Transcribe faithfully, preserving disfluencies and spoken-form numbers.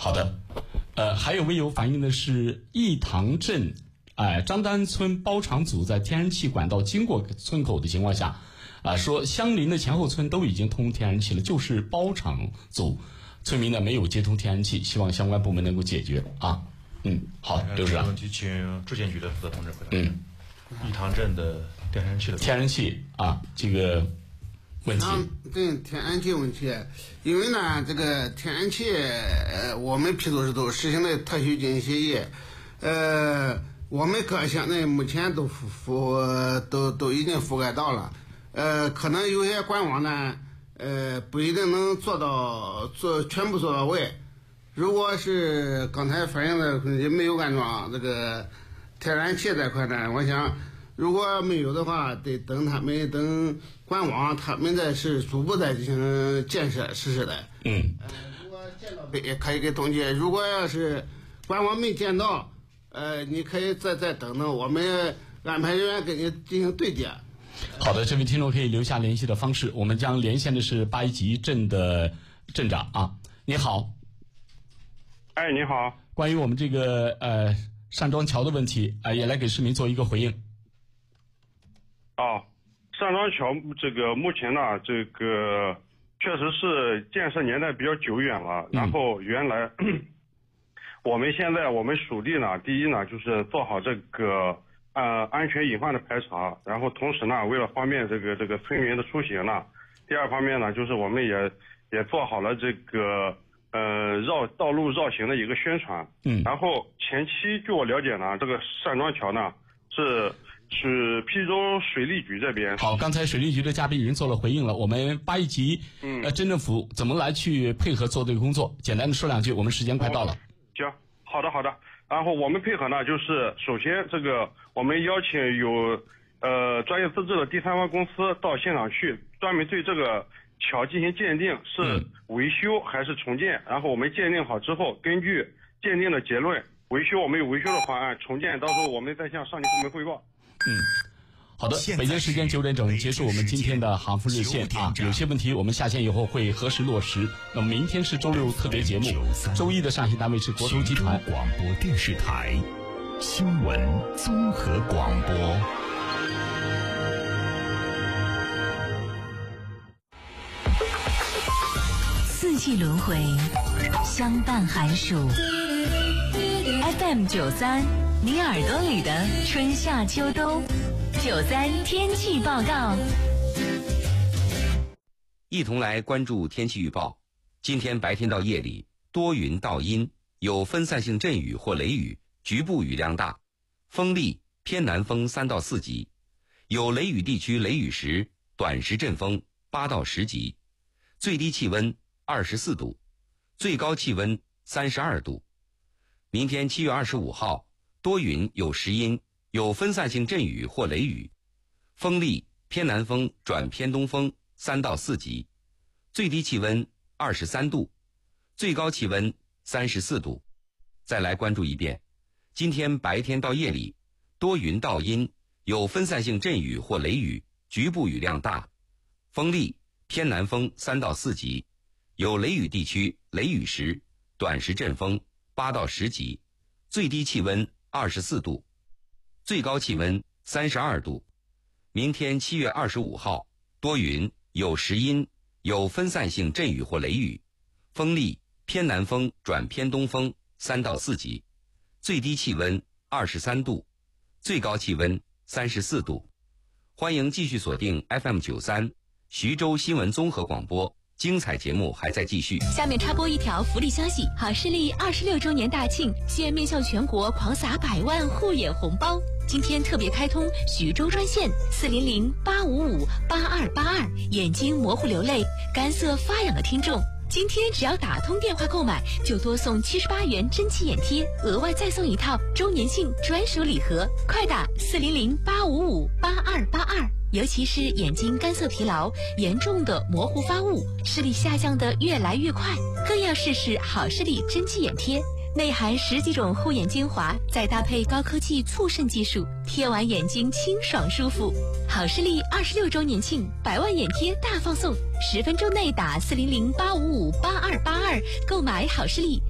好的，呃，还有微友反映的是义塘镇，哎、呃，张丹村包场组在天然气管道经过村口的情况下，啊、呃，说相邻的前后村都已经通天然气了，就是包场组村民呢没有接通天然气，希望相关部门能够解决啊。嗯，好，刘市长。 问题请住建局的负责同志回答。 嗯， 义塘镇的天然气的天然气啊，这个问题。 对天然气问题，因为呢，这个天然气，呃，我们批组织都实行的特许经营协议，呃，我们各县呢目前都覆覆都都已经覆盖到了，呃，可能有些管网呢，呃，不一定能做到做全部做到位。如果是刚才反映的没有安装这个天然气这块呢，我想如果没有的话，得等他们等管网他们再是逐步再进行建设实施的。 嗯， 呃，如果建到也可以给统计，如果要是管网没建到，呃，你可以再再等等，我们安排人员给你进行对接。 好的，这位听众可以留下联系的方式，我们将连线的是八一级镇的镇长啊，你好。 哎，你好。 关于我们这个呃上庄桥的问题啊、呃，也来给市民做一个回应。 哦，上庄桥这个目前呢，这个确实是建设年代比较久远了。嗯、然后原来我们现在我们属地呢，第一呢就是做好这个呃安全隐患的排查，然后同时呢为了方便这个这个村民的出行呢，第二方面呢就是我们也也做好了这个。呃，绕道路绕行的一个宣传，嗯，然后前期据我了解呢，这个上庄桥呢是是邳州水利局这边。 好，刚才水利局的嘉宾已经做了回应了，我们八一级嗯呃镇政府怎么来去配合做这个工作？简单的说两句，我们时间快到了。 行，好的好的。然后我们配合呢，就是首先这个我们邀请有呃专业资质的第三方公司到现场去，专门对这个。桥进行鉴定是维修还是重建、嗯、然后我们鉴定好之后，根据鉴定的结论维修，我们有维修的方案，重建到时候我们再向上级部门汇报。 嗯，好的，北京时间九点整结束我们今天的杭福热线啊，有些问题我们下线以后会核实落实。那么明天是周六特别节目，周一的上线单位是国投集团广播电视台新闻综合广播。 四季轮回，相伴寒暑。F M 九三，你耳朵里的春夏秋冬。九三天气报告， 一同来关注天气预报。今天白天到夜里多云到阴，有分散性阵雨或雷雨，局部雨量大，风力偏南风三到四级，有雷雨地区雷雨时，短时阵风八到十级，最低气温二十四度，最高气温三十二度。明天七月二十五号，多云有时阴，有分散性阵雨或雷雨，风力偏南风转偏东风三到四级，最低气温二十三度，最高气温三十四度。再来关注一遍，今天白天到夜里多云到阴，有分散性阵雨或雷雨，局部雨量大，风力偏南风三到四级，有雷雨地区雷雨时，短时阵风八到十级，最低气温二十四度，最高气温三十二度。明天七月二十五号，多云有时阴，有分散性阵雨或雷雨，风力偏南风转偏东风三到四级，最低气温二十三度，最高气温三十四度。欢迎继续锁定 F M 九三徐州新闻综合广播，精彩节目还在继续。 下面插播一条福利消息：好视力二十六周年大庆，现面向全国狂撒百万护眼红包。今天特别开通徐州专线四零零八五五八二八二，眼睛模糊流泪、干涩发痒的听众，今天只要打通电话购买，就多送七十八元真气眼贴，额外再送一套周年庆专属礼盒。快打四零零八五五八二八二。尤其是眼睛干涩疲劳、严重的模糊发雾、视力下降的越来越快，更要试试好视力真气眼贴。内含十几种护眼精华，再搭配高科技促渗技术，贴完眼睛清爽舒服。好视力二十六周年庆，百万眼贴大放送，十分钟内打四零零八五五八二八二购买好视力。